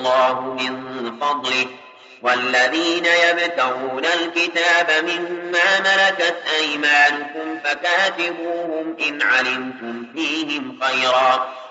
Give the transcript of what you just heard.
الله من فضله والذين يبتغون الكتاب مما ملكت أيمانكم فكاتبوهم إن علمتم فيهم خيرا